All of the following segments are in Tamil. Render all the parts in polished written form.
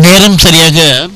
நேரம் சரியாக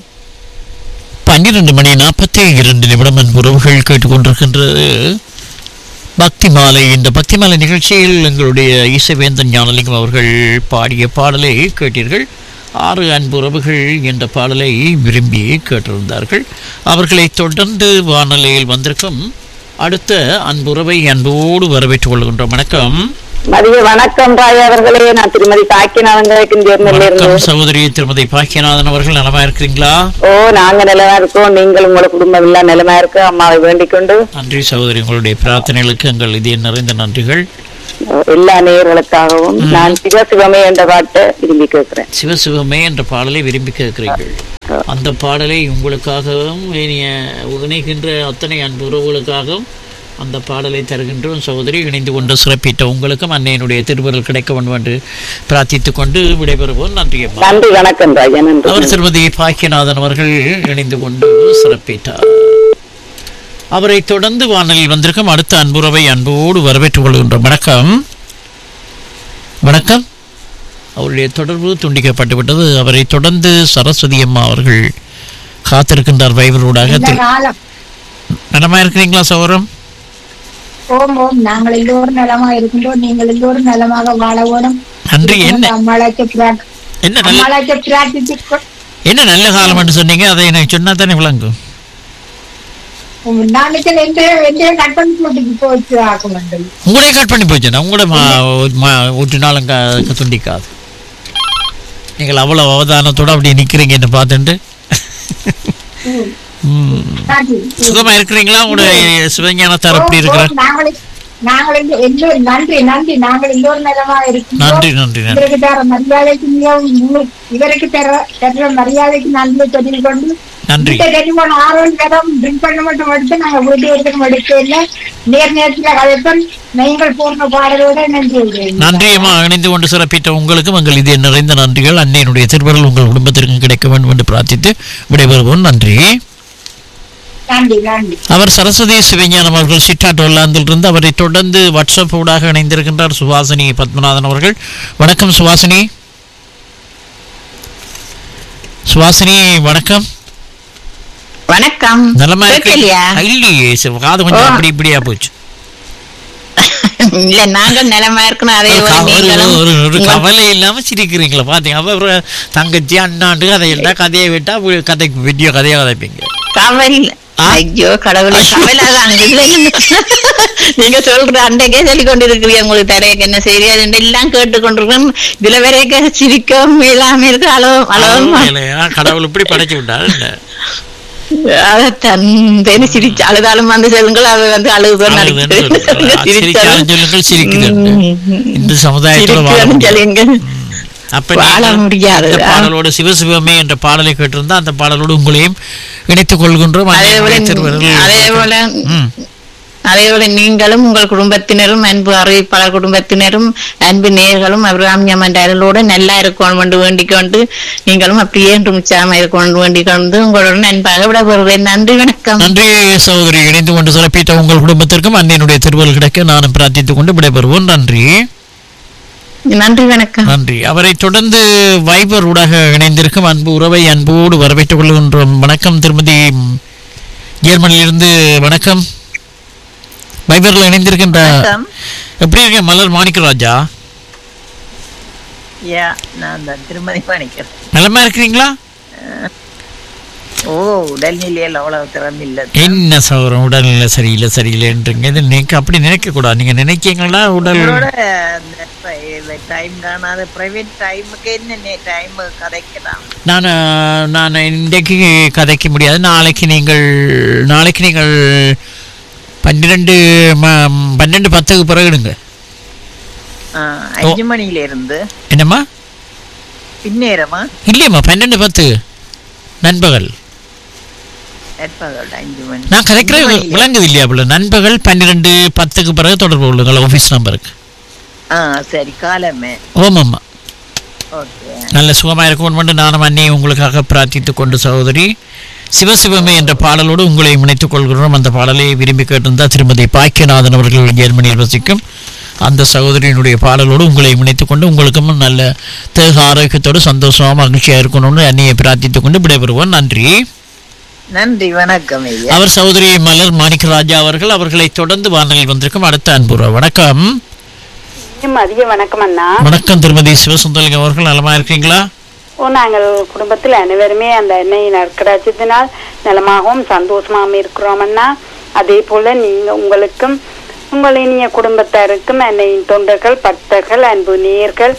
12:42 அன்பு உறவுகள் கேட்டுக்கொண்டிருக்கின்றது பக்தி மாலை. இந்த பக்தி மாலை நிகழ்ச்சியில் எங்களுடைய இசைவேந்தன் ஞானலிங்கம் அவர்கள் பாடிய பாடலை கேட்டீர்கள். 6 அன்பு உறவுகள் என்ற பாடலை விரும்பி கேட்டிருந்தார்கள். அவர்களை தொடர்ந்து வானொலியில் வந்திருக்கும் அடுத்த அன்புறவை அன்போடு வரவேற்றுக் கொள்கின்றோம். வணக்கம். மதிய வணக்கம் ராய் அவர்களே. நான் திருமதி பாக்கியநாதன் சகோதரி திருமதி பாக்கியநாதன் அவர்கள் நலமா இருக்கிறீங்களா? ஓ, நாங்க நிலமா இருக்கோம். நீங்கள் உங்களோட குடும்பம் எல்லாம் நிலமா இருக்கு. அம்மாவை வேண்டிக் கொண்டு நன்றி சகோதரி. உங்களுடைய பிரார்த்தனைகளுக்கு எங்கள் இதய நிறைந்த நன்றிகள். எல்லா நேயர்களுக்காகவும் நான் சிவசிவமே என்ற பாட்டை விரும்பி கேட்கிறேன். சிவசிவமே என்ற பாடலை விரும்பி கேட்கிறீர்கள். அந்த பாடலை உங்களுக்காகவும் இணைகின்ற அத்தனை அன்பு உறவுகளுக்காகவும் அந்த பாடலை தருகின்றோம். சகோதரி இணைந்து கொண்டு சிறப்பித்த உங்களுக்கும் அன்னையினுடைய திருவருள் கிடைக்க வேண்டும் என்று பிரார்த்தித்துக் கொண்டு விடைபெறுவோம். நன்றி. நன்றி, வணக்கம். அவர் திருமதி பாக்கியநாதன் அவர்கள் இணைந்து கொண்டு சிறப்பித்தார். அவரை தொடர்ந்து வானலில் வந்திருக்கும் அடுத்த அன்புறவை அன்போடு வரவேற்றுக் கொள்கின்றோம். வணக்கம். வணக்கம். அவருடைய தொடர்பு துண்டிக்கப்பட்டு விட்டது. அவரை தொடர்ந்து சரஸ்வதி அம்மா அவர்கள் காத்திருக்கின்றார் வைபரோடாக. நலமா இருக்கிறீங்களா சௌரம்? ஓம் ஓம், நாங்கள் எல்லோரும் நலமா இருக்கின்றோம். நீங்கள் எல்லோரும் நலமாக வாழ வேணும். நன்றி. என்ன நல்ல காலம் என்று சொன்னீங்க, அதை எனக்கு சொன்னா தானே விளங்கும். உங்களே கட் பண்ணி போச்சு. உங்களோட ஒரு நாளும் துண்டிக்காது. நீங்கள் அவ்வளவு அவதானத்தோட அப்படி நிக்கிறீங்க என்ன பார்த்துட்டு. சுகமா இருக்கிறீங்களா? உங்களுடைய சிவஞானத்தார் எப்படி இருக்கிறார்? நன்றி நன்றி. நாங்கள் எல்லோரும் நலமா இருக்கோம். நன்றி நன்றி. இவருக்கு தர மரியாதைக்கு இவருக்கு தர மரியாதைக்கு நன்றி சொல்லிக் கொண்டு நன்றி. ட்ரிங்க் பண்ண மட்டும் எடுத்து நாங்க வீட்டு எடுத்து எடுக்கல. நேரத்தில் கதைப்பன் நீங்கள் போன பாடலோட நன்றி. நன்றியம்மா. இணைந்து கொண்டு சிறப்பித்த உங்களுக்கும் எங்கள் இது நிறைந்த நன்றிகள். அன்னையினுடைய திருவருள் உங்கள் குடும்பத்திற்கும் கிடைக்க வேண்டும் என்று பிரார்த்தித்து விடைபெறுவோம். நன்றி. அவர் சரஸ்வதி சிவஞானம் அவர்கள் சிட்டாட் ஒல்லாந்திலிருந்து. அவரை தொடர்ந்து வாட்ஸ்அப் ஊடாக இணைந்திருக்கின்றார் சுவாசினி பத்மநாதன் அவர்கள். வணக்கம் சுவாசினி. சுவாசினி வணக்கம். வணக்கம். நலமா இல்லையே? காது கொஞ்சம் அப்படி இப்படியா போச்சு. இல்ல, நாங்கள் நிலமா இருக்கணும். அதே ஒரு கவலை இல்லாம சிரிக்கிறீங்களா? பாத்தீங்க அப்புறம் தங்கச்சி அண்ணாண்டு கதையெல்லாம் கதையை விட்டா கதைக்கு வீடியோ கதையா கதைப்பீங்க. கவலை இல்ல. ஐயோ கடவுளை, கவலைதான். நீங்க சொல்ற அண்டைக்கே சொல்லி கொண்டிருக்கிறீங்க. உங்களுக்கு தரையக்கு என்ன சரி அது எல்லாம் கேட்டுக்கொண்டிருக்கோம். இதுல வரைக்கும் சிரிக்கவும் இல்லாம இருக்கு. கடவுள் இப்படி படைச்சு விட்டாரு. அதான் சிரிச்சு அழுதாலும் வந்து சொல்லுங்கள். அது வந்து அழுகுதான் இந்த சமுதாயத்தில் வாழ முடியாது. பாடலோடு சிவசிவமே என்ற பாடலை கேட்டிருந்தா அந்த பாடலோடு உங்களையும் இணைத்துக் கொள்கின்றோம். அதே போல நீங்களும் உங்கள் குடும்பத்தினரும் அன்பு அறிவிப்பாளர் குடும்பத்தினரும் அன்பு நேயர்களும் அபிராமியமன்றோடு நல்லா இருக்கணும் என்று வேண்டிக் கொண்டு நீங்களும் அப்படியே உற்சாகமாக இருக்கணும் வேண்டிக் கொண்டு உங்களுடன் அன்பாக விட வருவேன். நன்றி, வணக்கம். நன்றி சகோதரி. இணைந்து கொண்டு சிறப்பித்த உங்கள் குடும்பத்திற்கும் அன்னையினுடைய திருவருள் கிடைக்க நானும் பிரார்த்தித்துக் கொண்டு விடைபெறுவோம். நன்றி. நன்றி, வணக்கம். நன்றி. அவரை தொடர்ந்து வைபர் ஊடாக இணைந்திருக்கும் அன்பு உறவை அன்போடு வரவேற்றுக் கொள்கின்றோம். வணக்கம் திருமதி ஜெர்மனியிலிருந்து. வணக்கம். வைபர்ல இணைந்திருக்கின்ற எப்படி இருக்க மலர் மாணிக்கராஜா? திருமதி மாணிக்கர். நலமா இருக்கிறீங்களா? ஓ, உடல்நிலையில் அவ்வளவு திறமில்லை. என்ன சௌரம் உடல்நிலை சரியில்லைன்றீங்க. இது நீங்க அப்படி நினைக்க கூடாது. நீங்க நினைக்கீங்களா உடலோட டைம் காணாத பிரைவேட் டைமுக்கு என்ன டைம் கதைக்கலாம். நான் இன்றைக்கு கதைக்க முடியாது. நாளைக்கு நீங்கள் 12:10 பிறகு எடுங்க. 5 மணியில இருந்து. என்னம்மா பின்னேரமா? இல்லையம்மா, 12:10 நண்பகல். நான் கதைக்கிறேன் விளங்குது இல்லையா? நண்பகல் 12:10 பிறகு தொடர்பு கொள்ளுங்கள் ஆஃபீஸ் நம்பருக்கு. சரி, காலமே. ஓமாம்மா. நல்ல சுகமாக இருக்கும். நானும் அன்னையை உங்களுக்காக பிரார்த்தித்துக் கொண்டு சகோதரி சிவசிவமே என்ற பாடலோடு உங்களை இணைத்துக் கொள்கிறோம். அந்த பாடலை விரும்பி கேட்டிருந்தார் திருமதி பாக்கியநாதன் அவர்கள் ஜெர்மனியில் வசிக்கும் அந்த சகோதரியினுடைய பாடலோடு உங்களை இணைத்துக் கொண்டு உங்களுக்கும் நல்ல தேக ஆரோக்கியத்தோடு சந்தோஷமாக மகிழ்ச்சியாக இருக்கணும்னு அன்னையை பிரார்த்தித்துக் கொண்டு விடைபெறுவோம். நன்றி. நன்றி, வணக்கம் ஐயா. அவர் சகோதரி மலர் மாணிக்கராஜா அவர்கள். அவர்களை தொடர்ந்து வானொலியில் வந்திருக்கும் அடுத்த அன்புறா. வணக்கம். மதிய வணக்கம் அண்ணா. வணக்கம் திருமதி சிவசுந்தலிங்கம் அவர்கள். நலமா இருக்கீங்களா? நாங்கள் குடும்பத்தில் அனைவருமே அந்த எண்ணெய் நற்கடாட்சியத்தினால் நலமாகவும் சந்தோஷமாகவும் இருக்கிறோம் அண்ணா. அதே போல நீங்க உங்களுக்கும் உங்கள் இனிய குடும்பத்தாருக்கும் எண்ணெயின் தொண்டர்கள், பக்தர்கள், அன்பு நேயர்கள்,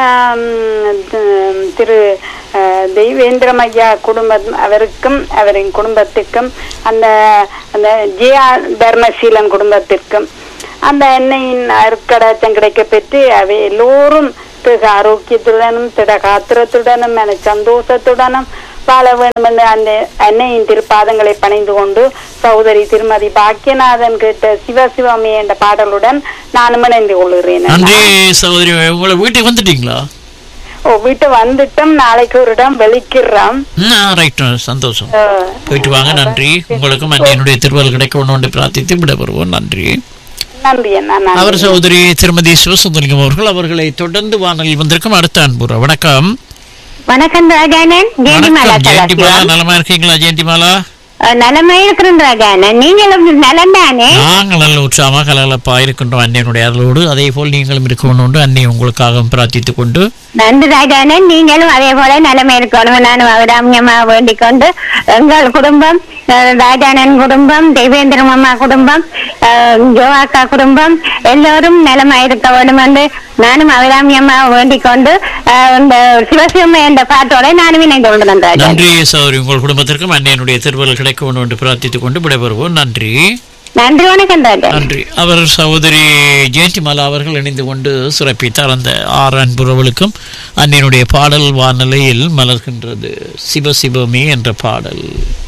திரு தெய்வேந்திரம் ஐயா குடும்பம் அவருக்கும் அவரின் குடும்பத்திற்கும் அந்த அந்த ஜியா தர்மசீலன் குடும்பத்திற்கும் அந்த எண்ணெயின் அருக்கடாச்சம் கிடைக்க பெற்று அவை எல்லோரும் திக ஆரோக்கியத்துடனும் திட காத்திரத்துடனும் என சந்தோஷத்துடனும் வாழ வேண்டும் என்று அந்த எண்ணெயின் திருப்பாதங்களை பணிந்து கொண்டு சகோதரி திருமதி பாக்கியநாதன் கேட்ட சிவசிவமே என்ற பாடலுடன் நானும் இணைந்து கொள்கிறேன். நன்றி சகோதரி. உங்களை வீட்டுக்கு வந்துட்டீங்களா? வீட்டு வந்துட்டோம். நாளைக்கு ஒரு இடம் வெளிக்கிறோம். ரைட், சந்தோஷம். போயிட்டு வாங்க. நன்றி. உங்களுக்கும் என்னுடைய திருவள்ளுவர் கிடைக்க ஒன்று பிரார்த்தித்து விடைபெறுவோம். நன்றி. நன்றி அண்ணா. அவர் சகோதரி திருமதி சிவசுந்தலிங்கம் அவர்கள். அவர்களை தொடர்ந்து வானொலியில் வந்திருக்கும் அடுத்த அன்புறா. வணக்கம். வணக்கம் ராஜானன். ஜெயந்திமாலா நலமா இருக்கீங்களா? ஜெயந்திமாலா நலமா இருக்கிறேன் ராஜானன். நீங்களும் நலம் தானே? நாங்கள் நல்ல உற்சாகமாக கலகலப்பா இருக்கின்றோம் அன்னையனுடைய அருளோடு. அதே போல் நீங்களும் இருக்கணும் அன்னை உங்களுக்காக பிரார்த்தித்துக் கொண்டு. நன்றி ராஜானன். நீங்களும் அதே போல நலமா இருக்கணும் நானும் அவராமியமாக வேண்டிக் கொண்டு எங்கள் குடும்பம், ராஜானன் குடும்பம், தெய்வேந்திரம் அம்மா குடும்பம், ஜோவாக்கா குடும்பம் எல்லோரும் நலமா இருக்க வேண்டும் என்று நானும் அவராமியமாக வேண்டிக் கொண்டு இந்த சிவசிவம் என்ற பாட்டோட நானும் இணைந்து கொள்கிறேன். நன்றி சகோதரி. உங்கள் குடும்பத்திற்கும் அன்னையனுடைய திருவள்ளுவர் கிடைக்க வேண்டும் என்று பிரார்த்தித்துக் கொண்டு விடைபெறுவோம். நன்றி. நன்றி, வணக்கம் ராஜா. நன்றி. அவர் சகோதரி ஜெயந்திமாலா அவர்கள் இணைந்து கொண்டு சிறப்பித்தார். அந்த 6 அன்புறவர்களுக்கும் அன்னையனுடைய பாடல் வானிலையில் மலர்கின்றது. சிவசிவமே என்ற பாடல்.